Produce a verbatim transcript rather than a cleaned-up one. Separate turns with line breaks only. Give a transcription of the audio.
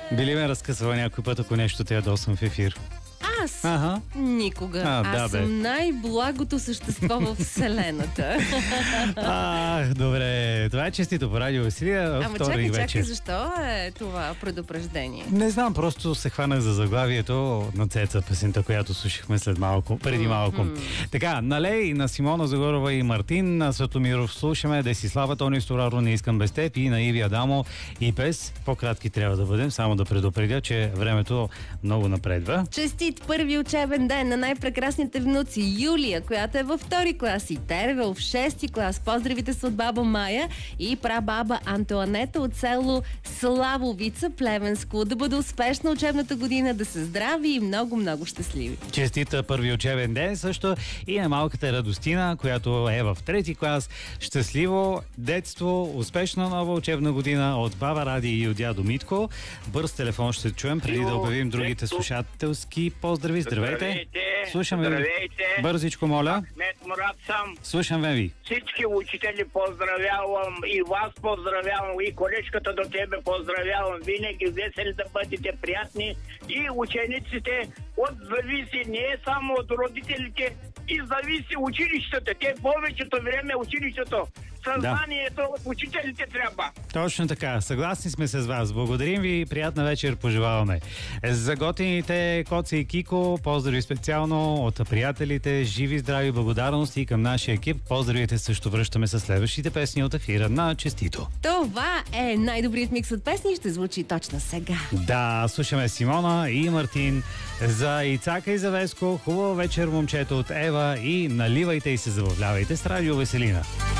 Би ли ме разкъсвала някой път, ако нещо те ядосвам в ефир?
Аз?
Ага.
Никога.
А,
Аз
да, бе.
съм най-благото същество в Вселената.
Ах, добре. Това е честито по Радио Веселия.
Ама
Вторник
чакай, чакай,
вечер.
защо е това предупреждение?
Не знам, просто се хванах за заглавието на Цеца, песента, която слушахме след малко, преди малко. Mm-hmm. Така, налей на Симона Загорова и Мартин, на Светомиров слушаме Десислава, Тони Стораро, Не искам без теб и на Иви Адамо и Пес. По-кратки трябва да бъдем, само да предупредя, че времето много напредва.
Честит първи учебен ден на най-прекрасните внуци Юлия, която е във втори клас, и Тервел в шести клас. Поздравите са от баба Майя и прабаба Антоанета от село Славовица, Плевенско. Да бъде успешна учебната година, да са здрави и много-много щастливи.
Честита първи учебен ден също и на малката Радостина, която е в трети клас. Щастливо детство, успешна нова учебна година от баба Ради и от дядо Митко. Бърз телефон ще чуем, преди да обявим другите слушателски поздрави. Здравейте!
Здравейте!
Слушаме
Здравейте!
ви. Бързичко, моля.
Ахмет Мурат съм.
Слушаме ви.
Всички учители поздравявам и вас поздравявам и колежката до тебе поздравявам. Винаги весели да бъдете, приятни, и учениците от зависи не само от родителите, и зависи училището. Те повечето време училището. Съзнанието от учителите трябва.
Точно така. Съгласни сме с вас. Благодарим ви и приятна вечер пожелаваме. За готините Коци и Кико, поздрави специално от приятелите. Живи, здрави, благодарности към нашия екип. Поздравите също връщаме с следващите песни от ефира на Честито.
Това е най-добрият микс от песни и ще звучи точно сега.
Да, слушаме Симона и Мартин. За Ицака и за Веско, хубава вечер, момчето от Ева, и наливайте и се забавлявайте с Радио Веселина.